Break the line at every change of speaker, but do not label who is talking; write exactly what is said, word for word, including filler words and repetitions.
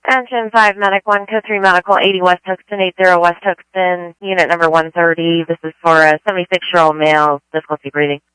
Engine five, Medic one, Code three, Medical, eighty West Hoxton, eighty West Hoxton, unit number one thirty. This is for a seventy-six-year-old male, difficulty breathing.